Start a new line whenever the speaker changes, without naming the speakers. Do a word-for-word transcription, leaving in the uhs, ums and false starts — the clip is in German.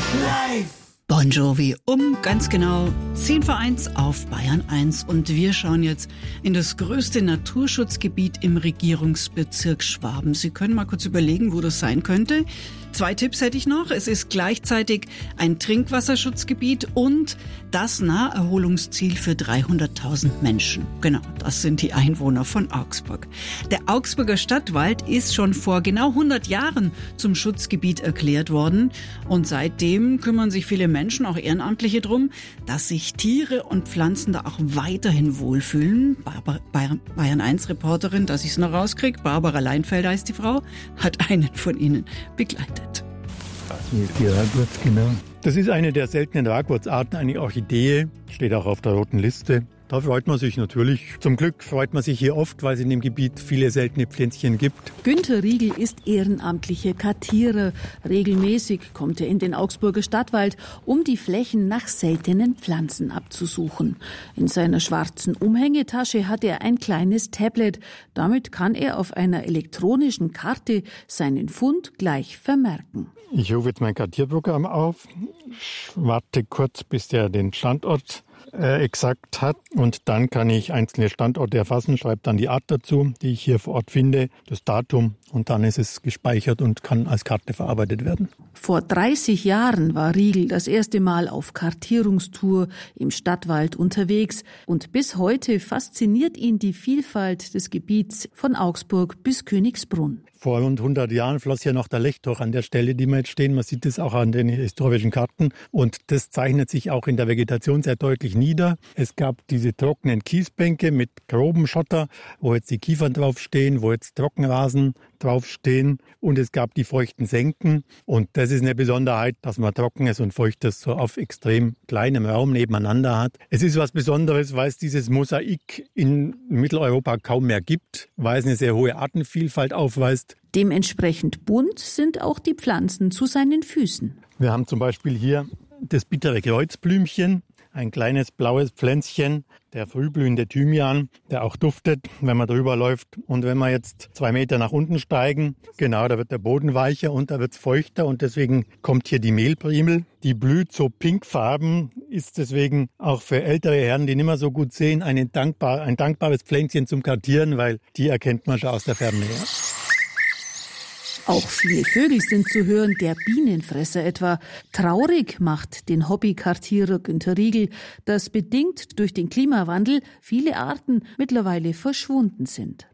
Live!
Bon Jovi um ganz genau zehn vor eins auf Bayern eins und wir schauen jetzt in das größte Naturschutzgebiet im Regierungsbezirk Schwaben. Sie können mal kurz überlegen, wo das sein könnte. Zwei Tipps hätte ich noch. Es ist gleichzeitig ein Trinkwasserschutzgebiet und das Naherholungsziel für dreihunderttausend Menschen. Genau, das sind die Einwohner von Augsburg. Der Augsburger Stadtwald ist schon vor genau hundert Jahren zum Schutzgebiet erklärt worden und seitdem kümmern sich viele Menschen, auch Ehrenamtliche, drum, dass sich Tiere und Pflanzen da auch weiterhin wohlfühlen. Bayern eins Reporterin, dass ich es noch rauskriege, Barbara Leinfelder heißt die Frau, hat einen von ihnen begleitet.
Hier ist die Ragwurz, genau. Das ist eine der seltenen Ragwurzarten, eine Orchidee, steht auch auf der roten Liste. Da freut man sich natürlich. Zum Glück freut man sich hier oft, weil es in dem Gebiet viele seltene Pflänzchen gibt.
Günter Riegel ist ehrenamtlicher Kartierer. Regelmäßig kommt er in den Augsburger Stadtwald, um die Flächen nach seltenen Pflanzen abzusuchen. In seiner schwarzen Umhängetasche hat er ein kleines Tablet. Damit kann er auf einer elektronischen Karte seinen Fund gleich vermerken.
Ich rufe jetzt mein Kartierprogramm auf, warte kurz, bis der den Standort äh, exakt hat und dann kann ich einzelne Standorte erfassen, schreibe dann die Art dazu, die ich hier vor Ort finde, das Datum und dann ist es gespeichert und kann als Karte verarbeitet werden.
Vor dreißig Jahren war Riegel das erste Mal auf Kartierungstour im Stadtwald unterwegs und bis heute fasziniert ihn die Vielfalt des Gebiets von Augsburg bis Königsbrunn.
Vor rund hundert Jahren floss hier noch der Lech durch an der Stelle, die wir jetzt stehen. Man sieht es auch an den historischen Karten. Und das zeichnet sich auch in der Vegetation sehr deutlich nieder. Es gab diese trockenen Kiesbänke mit grobem Schotter, wo jetzt die Kiefern draufstehen, wo jetzt Trockenrasen draufstehen. Und es gab die feuchten Senken. Und das ist eine Besonderheit, dass man Trockenes und Feuchtes so auf extrem kleinem Raum nebeneinander hat. Es ist was Besonderes, weil es dieses Mosaik in Mitteleuropa kaum mehr gibt, weil es eine sehr hohe Artenvielfalt aufweist.
Dementsprechend bunt sind auch die Pflanzen zu seinen Füßen.
Wir haben zum Beispiel hier das bittere Kreuzblümchen, ein kleines blaues Pflänzchen, der frühblühende Thymian, der auch duftet, wenn man drüber läuft. Und wenn wir jetzt zwei Meter nach unten steigen, genau, da wird der Boden weicher und da wird es feuchter und deswegen kommt hier die Mehlprimel. Die blüht so pinkfarben, ist deswegen auch für ältere Herren, die nicht mehr so gut sehen, ein, dankbar, ein dankbares Pflänzchen zum Kartieren, weil die erkennt man schon aus der Ferne her.
Auch viele Vögel sind zu hören, der Bienenfresser etwa. Traurig macht den Hobbykartierer Günter Riegel, dass bedingt durch den Klimawandel viele Arten mittlerweile verschwunden sind.